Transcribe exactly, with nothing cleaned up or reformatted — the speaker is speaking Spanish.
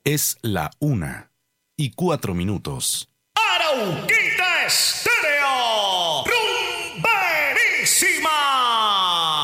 Es la una y cuatro minutos. Arauquita Estéreo. Rumberísimo.